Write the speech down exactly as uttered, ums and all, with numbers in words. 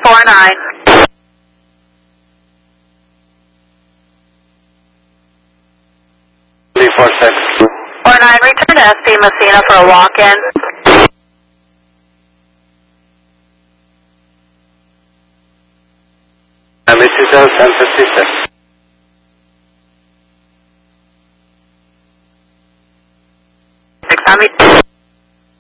four nine. three four six. four nine, return to S P Messina for a walk-in. Uh, Missus O, San Francisco. Six,